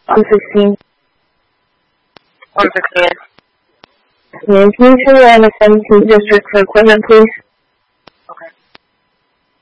116. 116. Yes, can you show me around the 17th district for equipment, please?